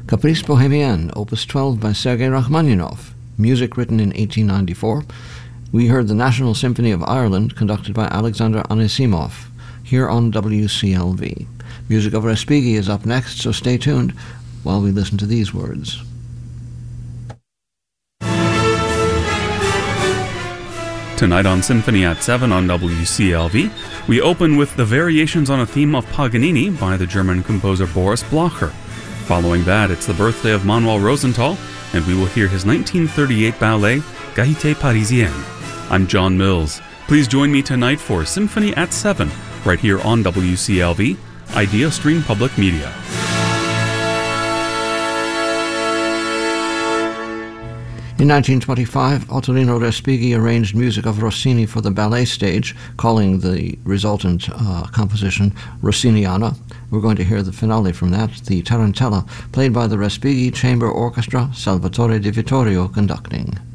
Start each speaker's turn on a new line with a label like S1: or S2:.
S1: Caprice Bohemienne, Opus 12 by Sergei Rachmaninoff, music written in 1894. We heard the National Symphony of Ireland, conducted by Alexander Anisimov, here on WCLV. Music of Respighi is up next, so stay tuned while we listen to these words.
S2: Tonight on Symphony at 7 on WCLV, we open with the Variations on a Theme of Paganini by the German composer Boris Blocher. Following that, it's the birthday of Manuel Rosenthal, and we will hear his 1938 ballet, Gaieté Parisienne. I'm John Mills. Please join me tonight for Symphony at 7, right here on WCLV, Idea Stream Public Media.
S1: In 1925, Ottorino Respighi arranged music of Rossini for the ballet stage, calling the resultant composition Rossiniana. We're going to hear the finale from that, the Tarantella, played by the Respighi Chamber Orchestra, Salvatore Di Vittorio conducting.